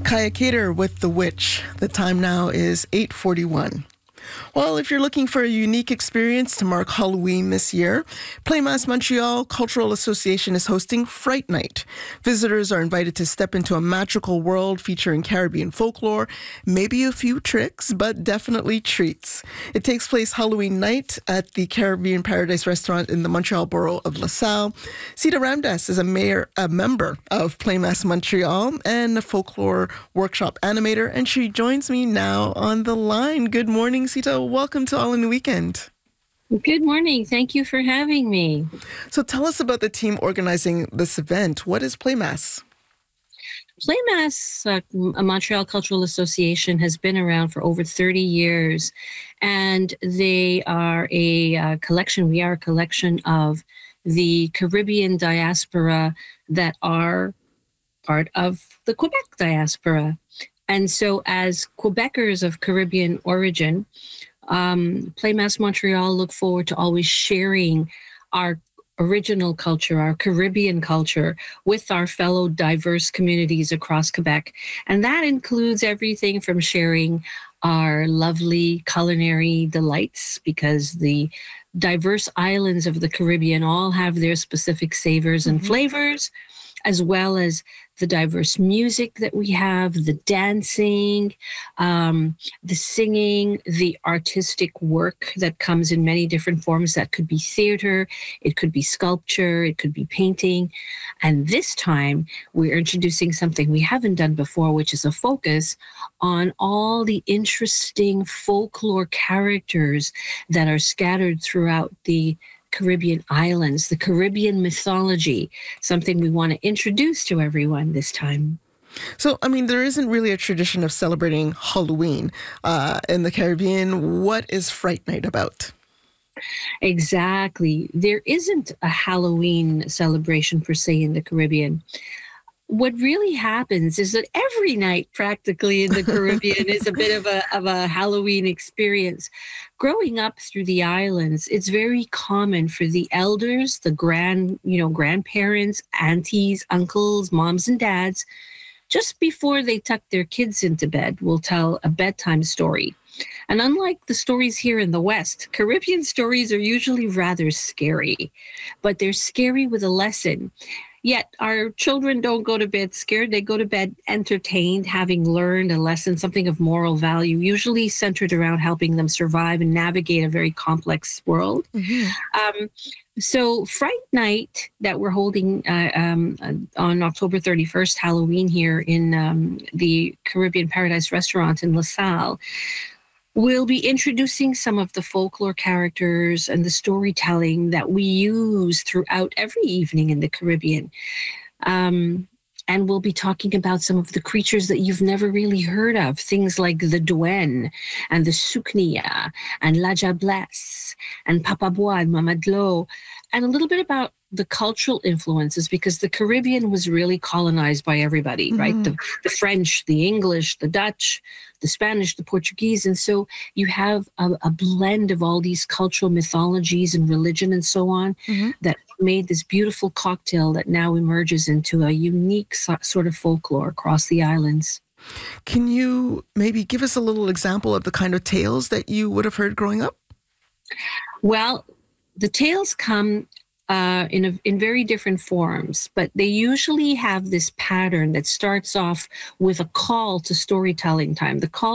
Kaya Cater with The Witch. The time now is 8:41. Well, if you're looking for a unique experience to mark Halloween this year, Playmas Montreal Cultural Association is hosting Fright Night. Visitors are invited to step into a magical world featuring Caribbean folklore, maybe a few tricks, but definitely treats. It takes place Halloween night at the Caribbean Paradise restaurant in the Montreal borough of LaSalle. Sita Ramdas is a member of Playmas Montreal and a folklore workshop animator, and she joins me now on the line. Good morning, Sita. Welcome to All in the Weekend. Good morning. Thank you for having me. So tell us about the team organizing this event. What is Playmas? Playmas, a Montreal Cultural Association, has been around for over 30 years, and they are a collection. We are a collection of the Caribbean diaspora that are part of the Quebec diaspora. And so as Quebecers of Caribbean origin, Playmas Montreal look forward to always sharing our original culture, our Caribbean culture, with our fellow diverse communities across Quebec. And that includes everything from sharing our lovely culinary delights, because the diverse islands of the Caribbean all have their specific savors and flavors, as well as the diverse music that we have, the dancing, the singing, the artistic work that comes in many different forms. That could be theater, it could be sculpture, it could be painting. And this time we're introducing something we haven't done before, which is a focus on all the interesting folklore characters that are scattered throughout the Caribbean islands, the Caribbean mythology, something we want to introduce to everyone this time. So, there isn't really a tradition of celebrating Halloween in the Caribbean. What is Fright Night about? Exactly. There isn't a Halloween celebration per se in the Caribbean. What really happens is that every night practically in the Caribbean is a bit of a Halloween experience. Growing up through the islands, it's very common for the elders, the grandparents, aunties, uncles, moms and dads, just before they tuck their kids into bed, will tell a bedtime story. And unlike the stories here in the West, Caribbean stories are usually rather scary, but they're scary with a lesson. Yet our children don't go to bed scared. They go to bed entertained, having learned a lesson, something of moral value, usually centered around helping them survive and navigate a very complex world. So Fright Night that we're holding on October 31st, Halloween, here in the Caribbean Paradise restaurant in LaSalle, we'll be introducing some of the folklore characters and the storytelling that we use throughout every evening in the Caribbean. And we'll be talking about some of the creatures that you've never really heard of, things like the Douane and the Suknia and La Jablesse and Papa Bois and Mamadlo, and a little bit about the cultural influences, because the Caribbean was really colonized by everybody, right? The French, the English, the Dutch, the Spanish, the Portuguese. And so you have a blend of all these cultural mythologies and religion and so on that made this beautiful cocktail that now emerges into a unique sort of folklore across the islands. Can you maybe give us a little example of the kind of tales that you would have heard growing up? Well, the tales come in very different forms, but they usually have this pattern that starts off with a call to storytelling time. The call